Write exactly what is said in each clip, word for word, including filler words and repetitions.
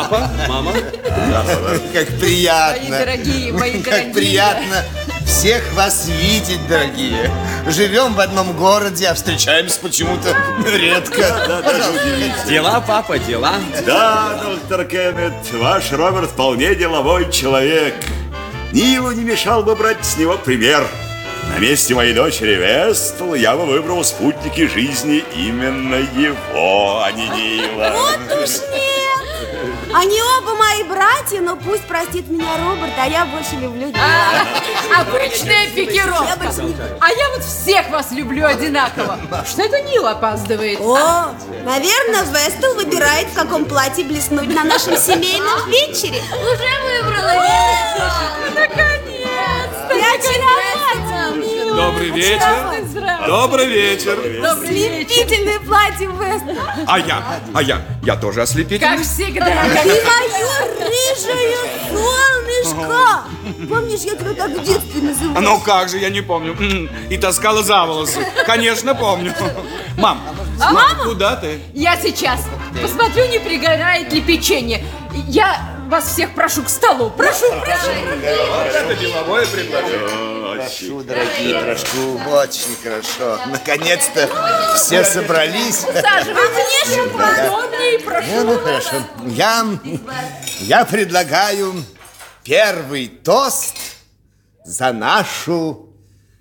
Папа, мама. Как приятно. Мои дорогие, мои дорогие. Как приятно всех вас видеть, дорогие. Живем в одном городе, а встречаемся почему-то редко. Да, даже удивительно. Дела, папа, дела. Да, доктор Кеннет, ваш Роберт вполне деловой человек. Нилу не мешал бы брать с него пример. На месте моей дочери Вестл я бы выбрал спутники жизни именно его, а не Нила. Вот уж нет! Они оба мои братья, но пусть простит меня Роберт, а я больше люблю Нила. А, обычная пикировка. А я вот всех вас люблю одинаково. Что это Нил опаздывает? О, наверное, Вестл выбирает, в каком платье блеснуть на нашем семейном вечере. Уже выбрала. Наконец-то! Я очаровательна. Добрый вечер. Добрый вечер. Слепительное платье Вестл. А я, а я, я тоже ослепительный. Как всегда. Ты мое рыжее солнышко. Помнишь, я тебя так в детстве называла? Ну как же, я не помню. И таскала за волосы. Конечно, помню. Мам, А мам, мама? куда ты? Я сейчас посмотрю, не пригорает ли печенье. Я вас всех прошу к столу. Прошу, прошу. Это деловое предложение. Прошу, дорогие, прошу, очень хорошо. Наконец-то все собрались. Саживайтесь, мне удобнее, прошу. Ну, ну, хорошо. Я, я предлагаю первый тост за нашу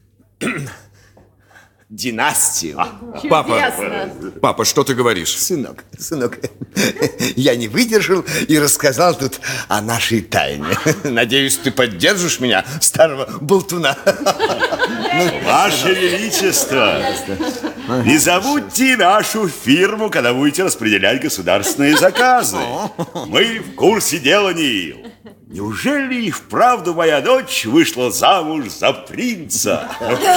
династию. Папа, папа, что ты говоришь? Сынок, сынок, я не выдержал и рассказал тут о нашей тайне. Надеюсь, ты поддержишь меня, старого болтуна. Ваше Величество, не забудьте нашу фирму, когда будете распределять государственные заказы. Мы в курсе дела, Нил. Неужели и вправду моя дочь вышла замуж за принца?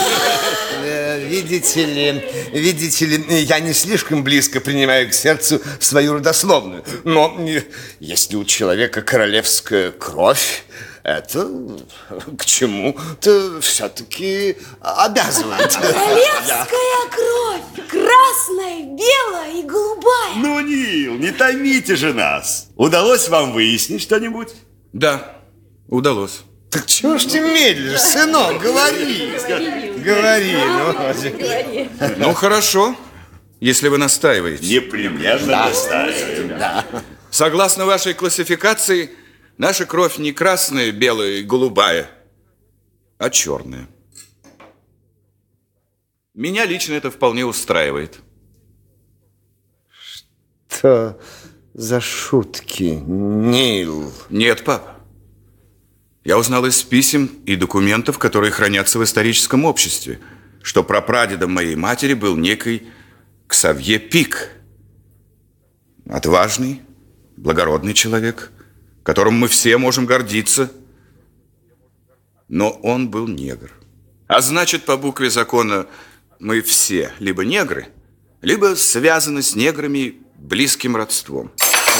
Видите ли, видите ли, я не слишком близко принимаю к сердцу свою родословную. Но если у человека королевская кровь, это к чему-то все-таки обязывает. Королевская кровь, красная, белая и голубая. Ну, Нил, не томите же нас. Удалось вам выяснить что-нибудь? Да, удалось. Так чего ж ты медлишь, сынок, говори. Говори, ну. Ну, хорошо, если вы настаиваете. Непременно настаиваем. Да. Согласно вашей классификации, наша кровь не красная, белая и голубая, а черная. Меня лично это вполне устраивает. Что за шутки, Нил? Нет, папа. Я узнал из писем и документов, которые хранятся в историческом обществе, что прапрадедом моей матери был некий Ксавье Пик. Отважный, благородный человек, которым мы все можем гордиться. Но он был негр. А значит, по букве закона мы все либо негры, либо связаны с неграми близким родством.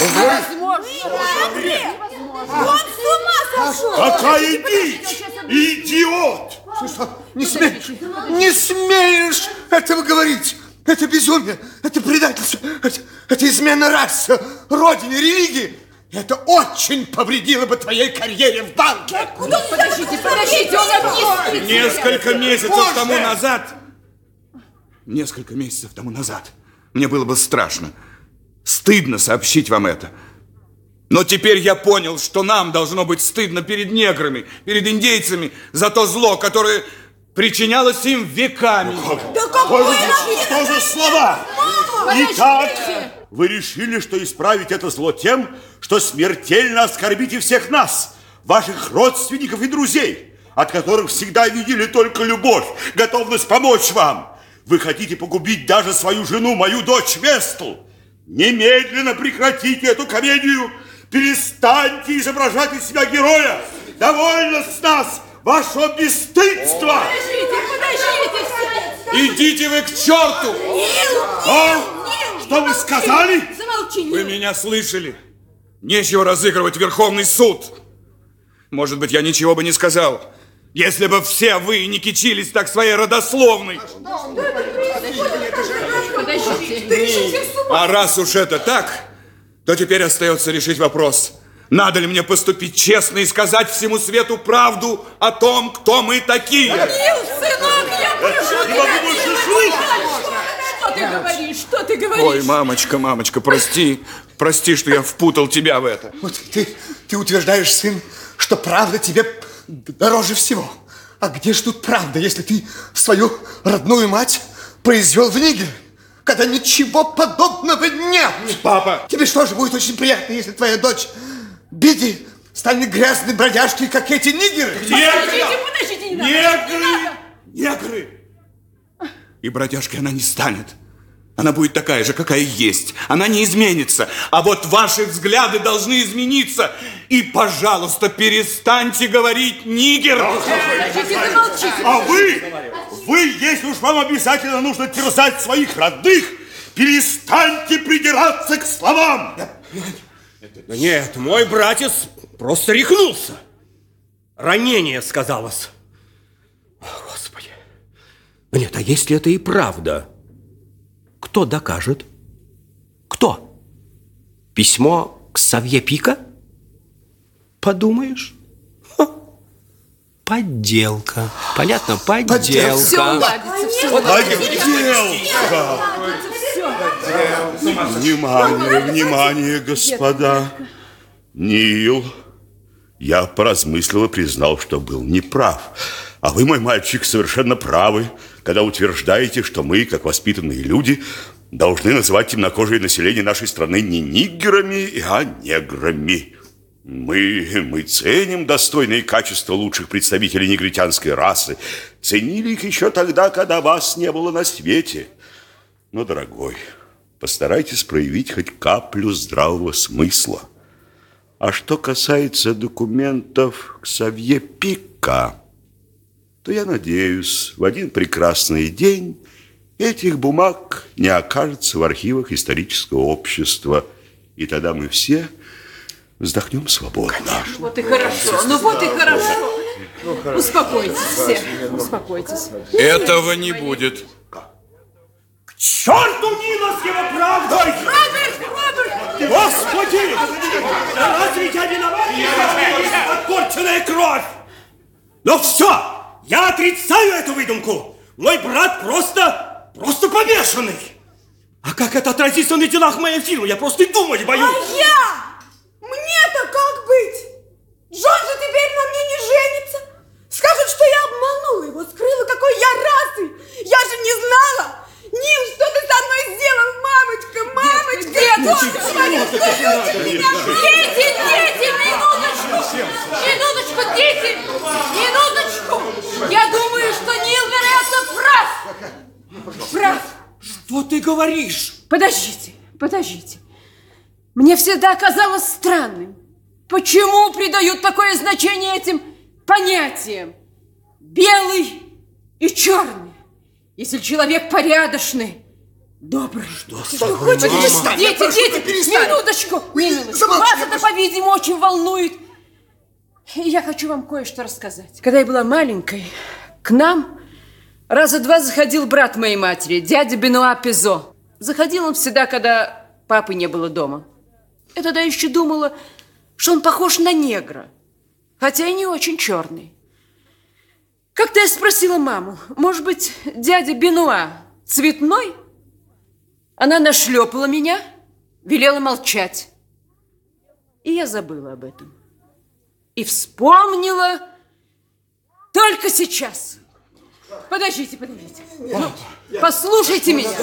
Он с ума сошел. Какая дичь! Идиот! Не смеешь, не смеешь этого говорить. Это безумие, это предательство, это, это измена расы, родине, религии. Это очень повредило бы твоей карьере в банке. Подождите, подождите, он объяснит. Несколько месяцев Боже! тому назад, несколько месяцев тому назад, мне было бы страшно, стыдно сообщить вам это. Но теперь я понял, что нам должно быть стыдно перед неграми, перед индейцами за то зло, которое причинялось им веками. Да какой Что за слова? Итак, вы решили, что исправить это зло тем, что смертельно оскорбите всех нас, ваших родственников и друзей, от которых всегда видели только любовь, готовность помочь вам. Вы хотите погубить даже свою жену, мою дочь Вестл. Немедленно прекратите эту комедию. Перестаньте изображать из себя героя. Довольно с нас вашего бесстыдства. Подождите, подождите. Идите вы к черту! А? Что вы сказали? Замолчи. Вы меня слышали? Нечего разыгрывать Верховный суд. Может быть, я ничего бы не сказал, если бы все вы не кичились так своей родословной. Подождите. А раз уж это так, то теперь остается решить вопрос, надо ли мне поступить честно и сказать всему свету правду о том, кто мы такие. Нил, сынок, я прошу тебя, Нил, что ты говоришь, что ты говоришь? Ой, мамочка, мамочка, прости, прости, что я впутал тебя в это. Вот ты, ты утверждаешь, сын, что правда тебе дороже всего. А где же тут правда, если ты свою родную мать произвел в нигер, когда ничего подобного нет? Папа! Тебе что же, будет очень приятно, если твоя дочь Биди станет грязной бродяжкой, как эти нигеры? Подождите, подождите, не надо, не Негры! надо. Негры! И бродяжкой она не станет. Она будет такая же, какая есть. Она не изменится. А вот ваши взгляды должны измениться. И, пожалуйста, перестаньте говорить «нигер». Подождите, замолчите. А вы, вы, если уж вам обязательно нужно терзать своих родных, перестаньте придираться к словам. Да нет, мой братец просто рехнулся. Ранение сказалось. О, Господи. Нет, а если это и правда, кто докажет? Кто? Письмо к Ксавье Пика? Подумаешь? Ха. Подделка. Понятно? Подделка. Все уладится, все уладится. Внимание, внимание, господа. Нил, я поразмыслил и признал, что был неправ. А вы, мой мальчик, совершенно правы, когда утверждаете, что мы, как воспитанные люди, должны называть темнокожее население нашей страны не нигерами, а неграми. Мы, мы ценим достойные качества лучших представителей негритянской расы. Ценили их еще тогда, когда вас не было на свете. Но, дорогой, постарайтесь проявить хоть каплю здравого смысла. А что касается документов Ксавье Пика, то я надеюсь, в один прекрасный день этих бумаг не окажется в архивах исторического общества. И тогда мы все вздохнем свободно. Вот и хорошо, ну вот и хорошо. Успокойтесь все, успокойтесь. Этого не будет. К черту Нила с его правдой! Роберт, Роберт! Господи! Разве я виноват? Отпорченная кровь! Ну все! Я отрицаю эту выдумку! Мой брат просто, просто помешанный! А как это отразится на делах моей фирмы? Я просто и думать боюсь! А я? Мне-то как быть? Джон же теперь на мне не женится. Скажет, что я обманула его, скрыла, какой я расы. Я же не знала. Нил, что ты со мной сделал, мамочка, мамочка? Что ты меня? Дети, дети, минуточку! Минуточку, дети! Минуточку! Я думаю, что Нил, вероятно, прав! Прав! Что ты говоришь? Подождите, подождите. Мне всегда казалось странным, почему придают такое значение этим понятиям. Белый и черный. Если человек порядочный, добрый. Что, что хочешь? Дети, дети, минуточку, минуточку. Вас это, по-видимому, очень волнует. Я хочу вам кое-что рассказать. Когда я была маленькой, к нам раза два заходил брат моей матери, дядя Бенуа Пизо. Заходил он всегда, когда папы не было дома. Я тогда еще думала, что он похож на негра, хотя и не очень черный. Как-то я спросила маму, может быть, дядя Бенуа цветной? Она нашлепала меня, велела молчать. И я забыла об этом. И вспомнила только сейчас. Подождите, подождите. Ну, послушайте меня.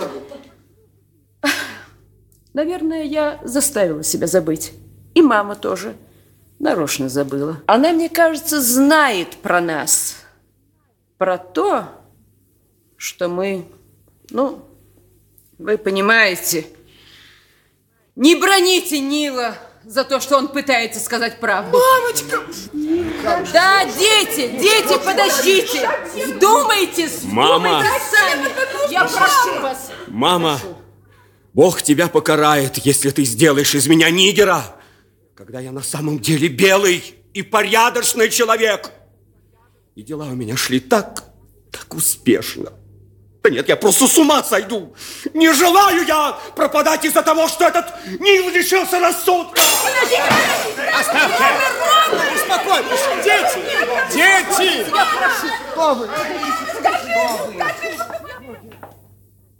Наверное, я заставила себя забыть. И мама тоже нарочно забыла. Она, мне кажется, знает про нас. Про то, что мы, ну, вы понимаете, не броните Нила за то, что он пытается сказать правду. Мамочка! Да, дети, дети, подождите. Вдумайтесь, Мама. вдумайтесь сами. Я прошу вас. Мама, Бог тебя покарает, если ты сделаешь из меня нигера, когда я на самом деле белый и порядочный человек. И дела у меня шли так, так успешно. Да нет, я просто с ума сойду. Не желаю я пропадать из-за того, что этот Нил лишился рассудка. Оставьте! Успокойтесь! Дети! Дети! Я прошу. Что вы? Скажи, скажи,